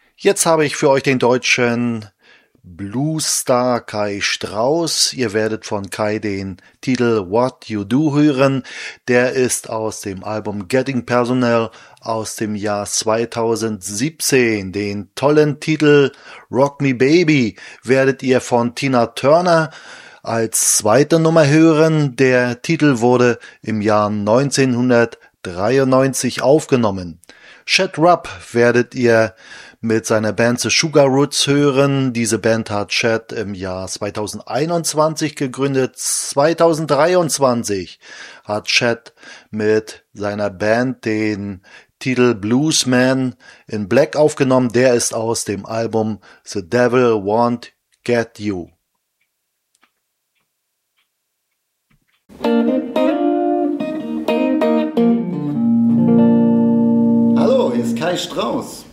Jetzt habe ich für euch den deutschen Bluesstar Kai Strauss. Ihr werdet von Kai den Titel What You Do hören. Der ist aus dem Album Getting Personal aus dem Jahr 2017. Den tollen Titel Rock Me Baby werdet ihr von Tina Turner als zweite Nummer hören. Der Titel wurde im Jahr 1993 aufgenommen. Chet Rupp werdet ihr mit seiner Band The Sugar Roots hören. Diese Band hat Chet im Jahr 2021 gegründet. 2023 hat Chet mit seiner Band den Titel Bluesman in Black aufgenommen. Der ist aus dem Album The Devil Won't Get You. Hallo, hier ist Kai Strauss.